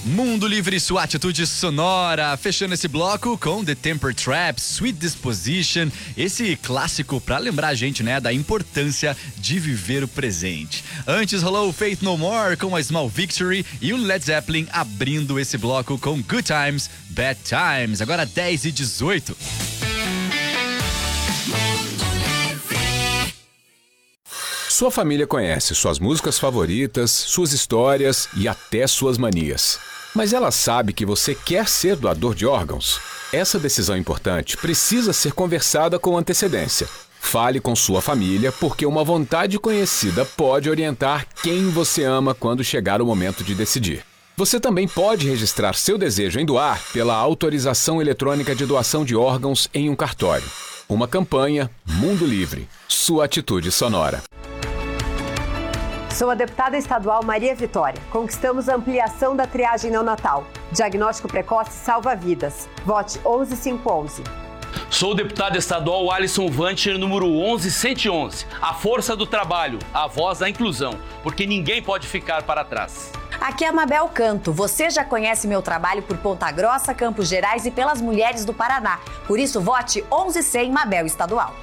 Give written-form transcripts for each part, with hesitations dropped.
Mundo Livre, sua atitude sonora. Fechando esse bloco com The Temper Trap, Sweet Disposition. Esse clássico pra lembrar a gente, né, da importância de viver o presente. Antes rolou Faith No More com a Small Victory e o Led Zeppelin abrindo esse bloco com Good Times, Bad Times. Agora 10h18. Sua família conhece suas músicas favoritas, suas histórias e até suas manias. Mas ela sabe que você quer ser doador de órgãos? Essa decisão importante precisa ser conversada com antecedência. Fale com sua família, porque uma vontade conhecida pode orientar quem você ama quando chegar o momento de decidir. Você também pode registrar seu desejo em doar pela autorização eletrônica de doação de órgãos em um cartório. Uma campanha Mundo Livre. Sua atitude sonora. Sou a deputada estadual Maria Vitória. Conquistamos a ampliação da triagem neonatal. Diagnóstico precoce salva vidas. Vote 11511. Sou o deputado estadual Alisson Vancher, número 11111. A força do trabalho, a voz da inclusão, porque ninguém pode ficar para trás. Aqui é a Mabel Canto. Você já conhece meu trabalho por Ponta Grossa, Campos Gerais e pelas mulheres do Paraná. Por isso, vote 11100 Mabel Estadual.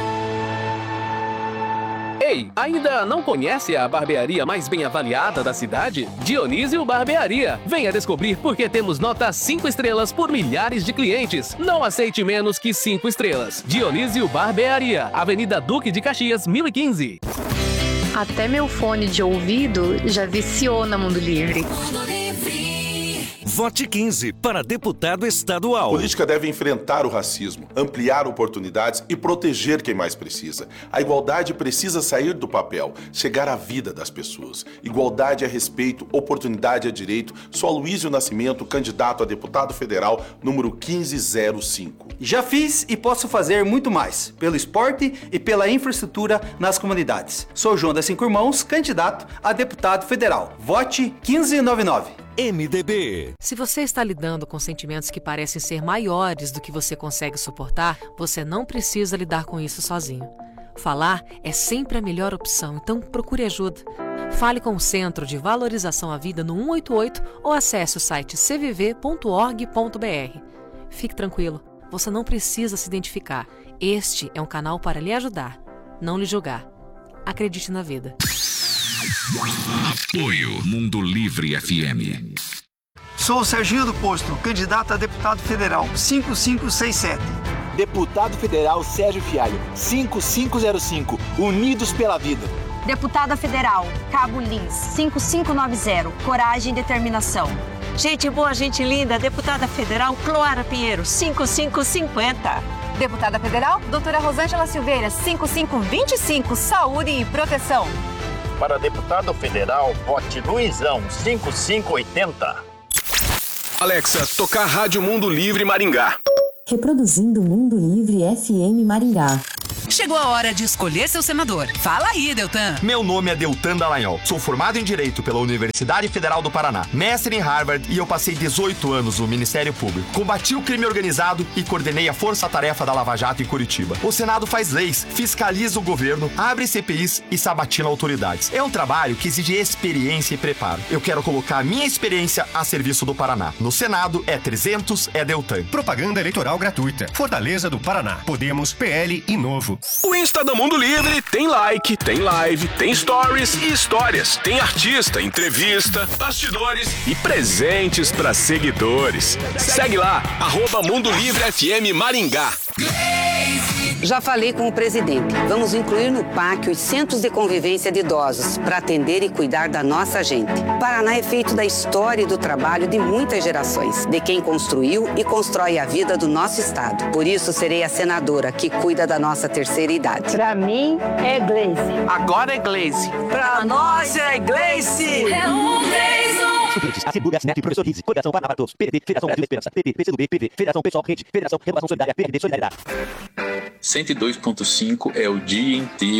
Ei, ainda não conhece a barbearia mais bem avaliada da cidade? Dionísio Barbearia. Venha descobrir porque temos nota 5 estrelas por milhares de clientes. Não aceite menos que 5 estrelas. Dionísio Barbearia, Avenida Duque de Caxias, 1015. Até meu fone de ouvido já viciou na Mundo Livre. Vote 15 para deputado estadual. A política deve enfrentar o racismo, ampliar oportunidades e proteger quem mais precisa. A igualdade precisa sair do papel, chegar à vida das pessoas. Igualdade é respeito, oportunidade é direito. Sou Aloysio Nascimento, candidato a deputado federal, número 1505. Já fiz e posso fazer muito mais, pelo esporte e pela infraestrutura nas comunidades. Sou João das Cinco Irmãos, candidato a deputado federal. Vote 1599. MDB. Se você está lidando com sentimentos que parecem ser maiores do que você consegue suportar, você não precisa lidar com isso sozinho. Falar é sempre a melhor opção, então procure ajuda. Fale com o Centro de Valorização à Vida no 188 ou acesse o site cvv.org.br. Fique tranquilo, você não precisa se identificar. Este é um canal para lhe ajudar, não lhe julgar. Acredite na vida. Apoio Mundo Livre FM. Sou o Serginho do Posto, candidato a deputado federal, 5567. Deputado federal Sérgio Fialho, 5505, Unidos pela Vida. Deputada federal, Cabo Lins, 5590, Coragem e Determinação. Gente boa, gente linda, deputada federal Cloara Pinheiro, 5550. Deputada federal, doutora Rosângela Silveira, 5525, Saúde e Proteção. Para deputado federal, vote Luizão, 5580. Alexa, tocar Rádio Mundo Livre Maringá. Reproduzindo Mundo Livre FM Maringá. Chegou a hora de escolher seu senador. Fala aí, Deltan. Meu nome é Deltan Dallagnol. Sou formado em Direito pela Universidade Federal do Paraná, mestre em Harvard e eu passei 18 anos no Ministério Público. Combati o crime organizado e coordenei a força-tarefa da Lava Jato em Curitiba. O Senado faz leis, fiscaliza o governo, abre CPIs e sabatina autoridades. É um trabalho que exige experiência e preparo. Eu quero colocar a minha experiência a serviço do Paraná. No Senado, é 300, é Deltan. Propaganda eleitoral gratuita. Fortaleza do Paraná. Podemos, PL e Novo. O Insta do Mundo Livre tem like, tem live, tem stories e histórias. Tem artista, entrevista, bastidores e presentes para seguidores. Segue lá, @Mundo Livre FM Maringá. Já falei com o presidente. Vamos incluir no PAC os centros de convivência de idosos para atender e cuidar da nossa gente. Paraná é feito da história e do trabalho de muitas gerações, de quem construiu e constrói a vida do nosso estado. Por isso, serei a senadora que cuida da nossa terceira idade. Pra mim, é Gleice. Agora é Gleice. Pra nós é Gleice. É um Gleison. Assegura, Snap, Professor Rizzi, Coligação Paraná para Todos, PDT, Federação Brasil Esperança, PT, PCdoB, PV, Federação Pessoal Rede, Federação Renovação Solidária, PRD Solidariedade. 102.5 é o dia inteiro.